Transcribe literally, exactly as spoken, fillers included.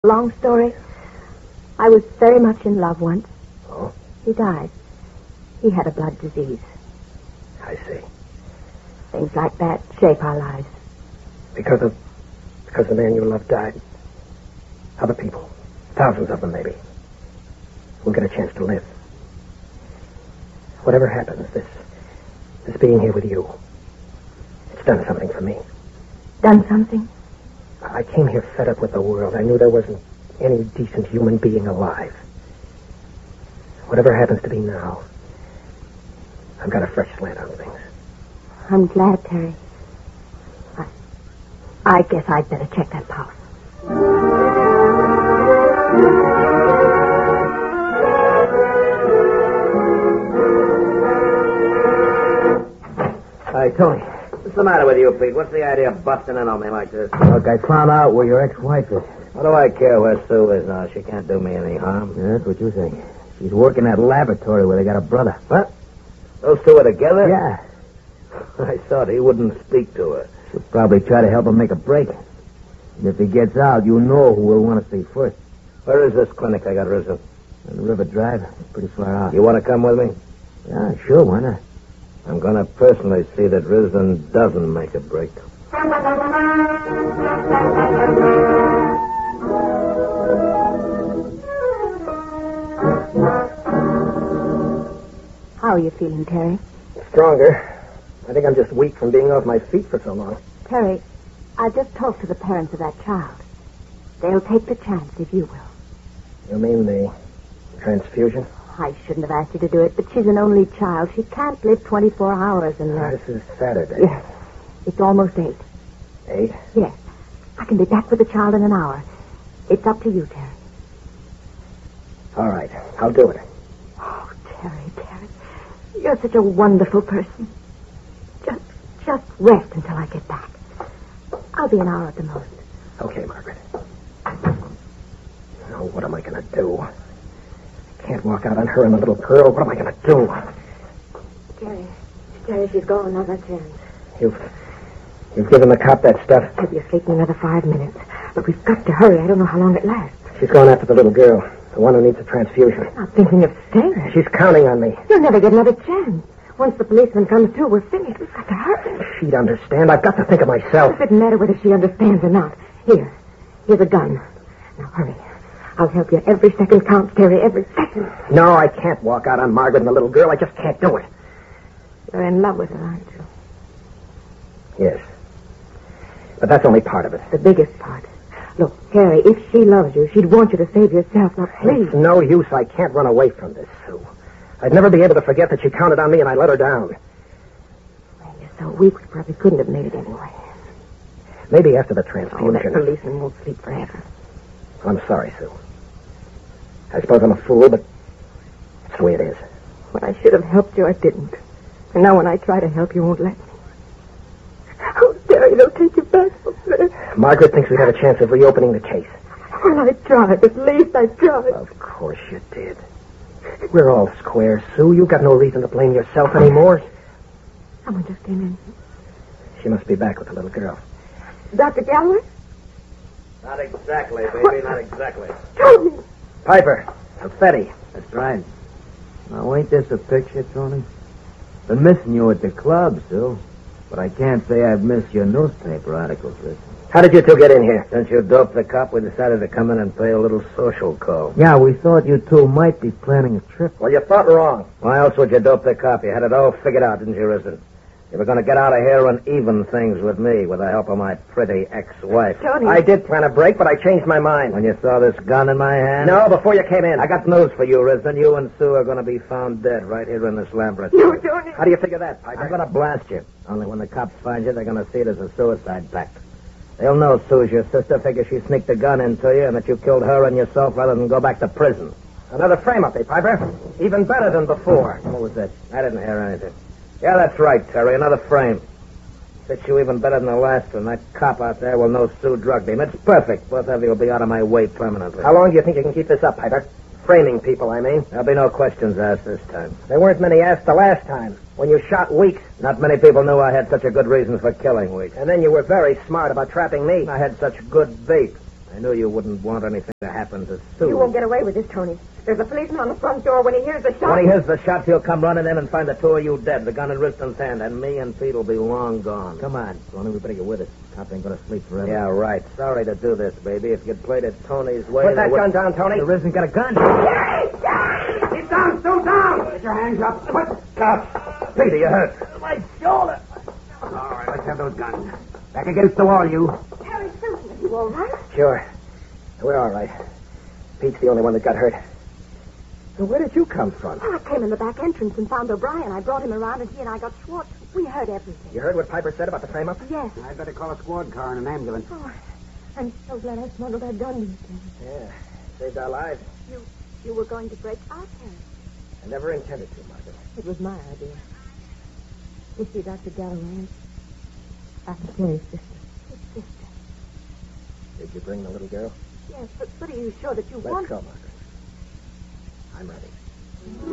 Long story. I was very much in love once. Oh? He died. He had a blood disease. I see. Things like that shape our lives. Because of... because the man you loved died. Other people. Thousands of them, maybe. Will get a chance to live. Whatever happens, this... this being here with you... it's done something for me. Done something? I came here fed up with the world. I knew there wasn't any decent human being alive. Whatever happens to me now, I've got a fresh slant on things. I'm glad, Terry. I, I guess I'd better check that pulse. Hi, Tony. What's the matter with you, Pete? What's the idea of busting in on me like this? Look, I found out where your ex-wife is. What do I care where Sue is now? She can't do me any harm. Yeah, that's what you think. She's working at laboratory where they got a brother. What? Those two are together? Yeah. I thought he wouldn't speak to her. She'll probably try to help him make a break. And if he gets out, you know who will want to stay first. Where is this clinic I got risen? On River Drive. It's pretty far out. You want to come with me? Yeah, sure, why not? I'm going to personally see that Risden doesn't make a break. How are you feeling, Terry? Stronger. I think I'm just weak from being off my feet for so long. Terry, I just talked to the parents of that child. They'll take the chance if you will. You mean the transfusion? I shouldn't have asked you to do it, but she's an only child. She can't live twenty-four hours in there. This is Saturday. Yes. It's almost eight. Eight? Yes. I can be back with the child in an hour. It's up to you, Terry. All right. I'll do it. Oh, Terry, Terry. You're such a wonderful person. Just, just rest until I get back. I'll be an hour at the most. Okay, Margaret. Now, what am I going to do? I can't walk out on her and the little girl. What am I going to do? Terry, Terry, she's gone. Not a chance. You've, you've given the cop that stuff? She'll be asleep in another five minutes. But we've got to hurry. I don't know how long it lasts. She's gone after the little girl, the one who needs a transfusion. I'm thinking of staying. She's counting on me. You'll never get another chance. Once the policeman comes through, we're finished. We've got to hurry. She'd understand. I've got to think of myself. It doesn't matter whether she understands or not. Here. Here's a gun. Now, hurry. I'll help you. Every second counts, Terry. Every second. No, I can't walk out on Margaret and the little girl. I just can't do it. You're in love with her, aren't you? Yes. But that's only part of it. The biggest part. Look, Terry, if she loves you, she'd want you to save yourself. Now, please. It's no use. I can't run away from this, Sue. I'd never be able to forget that she counted on me and I let her down. Well, you're so weak, we probably couldn't have made it anyway. Maybe after the Oh, transfusion. that policeman won't sleep forever. I'm sorry, Sue. I suppose I'm a fool, but it's the way it is. When I should have helped you, I didn't. And now when I try to help, you won't let me. Oh, Terry, they'll take you back from there. Margaret thinks we have a chance of reopening the case. Well, I tried. At least I tried. Of course you did. We're all square, Sue. You've got no reason to blame yourself anymore. Someone just came in. She must be back with the little girl. Doctor Galloway? Not exactly, baby, not exactly. Tony! Piper. Confetti. That's right. Now, ain't this a picture, Tony? Been missing you at the club, Sue. But I can't say I've missed your newspaper articles, listen. How did you two get in here? Since you doped the cop, we decided to come in and pay a little social call. Yeah, we thought you two might be planning a trip. Well, you thought wrong. Why else would you dope the cop? You had it all figured out, didn't you, Risden? You were going to get out of here and even things with me with the help of my pretty ex-wife. Tony! I did plan a break, but I changed my mind. When you saw this gun in my hand? No, before you came in. I got news for you, Risden. You and Sue are going to be found dead right here in this laboratory. No, Tony! How do you figure that, Piper? I'm going to blast you. Only when the cops find you, they're going to see it as a suicide pact. They'll know Sue's your sister, figure she sneaked a gun into you, and that you killed her and yourself rather than go back to prison. Another frame-up, eh, Piper? Even better than before. What was that? I didn't hear anything. Yeah, that's right, Terry. Another frame. Fits you even better than the last one. That cop out there will know Sue drugged him. It's perfect. Both of you will be out of my way permanently. How long do you think you can keep this up, Piper? Framing people, I mean. There'll be no questions asked this time. There weren't many asked the last time, when you shot Weeks. Not many people knew I had such a good reason for killing Weeks. And then you were very smart about trapping me. I had such good bait. I knew you wouldn't want anything to happen to Sue. You won't get away with this, Tony. There's a policeman on the front door. When he hears the shot... When he hears the shots, he'll come running in and find the two of you dead, the gun in Riston's hand, and me and Pete will be long gone. Come on, Tony. We better get with it. Cop ain't gonna sleep forever. Yeah, right. Sorry to do this, baby. If you'd played it Tony's way... Put that would... gun down, Tony. The Riston got a gun. Get down, Sue, down! Get your hands up. What? Stop. Peter, you hurt. My shoulder. All right, let's have those guns. Back against the wall, you. Harry Susan, are you all right? Sure. We're all right. Pete's the only one that got hurt. So where did you come from? Oh, I came in the back entrance and found O'Brien. I brought him around, and he and I got Schwartz. We heard everything. You heard what Piper said about the frame-up? Yes. I'd better call a squad car and an ambulance. Oh, I'm so glad I smuggled that gun these days. Yeah, saved our lives. You, you were going to break our terror. I never intended to, Margaret. It was my idea. You see, Doctor Galloway, I'm Terry's sister. His sister. Did you bring the little girl? Yes, but, but are you sure that you Let's want... go, Margaret. I'm ready.